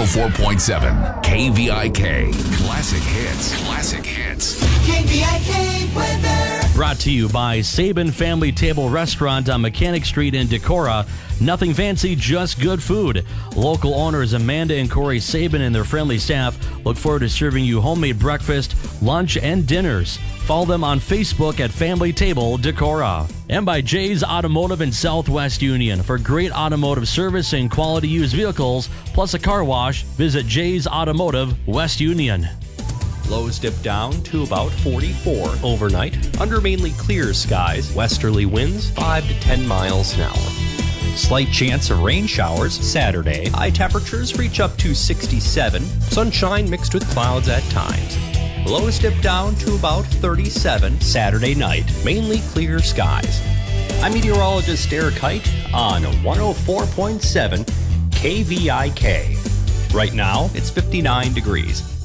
104.7 KVIK. Classic hits. Classic hits. KVIK weather. Brought to you by Sabin Family Table Restaurant on Mechanic Street in Decorah. Nothing fancy, just good food. Local owners Amanda and Corey Sabin and their friendly staff look forward to serving you homemade breakfast, lunch, and dinners. Follow them on Facebook at Family Table Decorah. And by Jay's Automotive in Southwest Union. For great automotive service and quality used vehicles, plus a car wash, visit Jay's Automotive West Union. Lows dip down to about 44 overnight. Under mainly clear skies, westerly winds 5 to 10 miles an hour. Slight chance of rain showers Saturday. High temperatures reach up to 67. Sunshine mixed with clouds at times. Lows dip down to about 37 Saturday night. Mainly clear skies. I'm meteorologist Eric Height on 104.7 KVIK. Right now, it's 59 degrees.